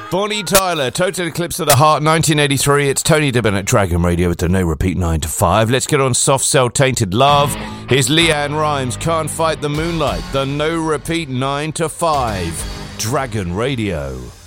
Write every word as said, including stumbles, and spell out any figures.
Bonnie Tyler, Total Eclipse of the Heart, nineteen eighty-three. It's Tony Dibben at Dragon Radio with the No Repeat nine to five. Let's get on Soft Cell Tainted Love. Here's Leanne Rimes, Can't Fight the Moonlight, the No Repeat nine to five. Dragon Radio.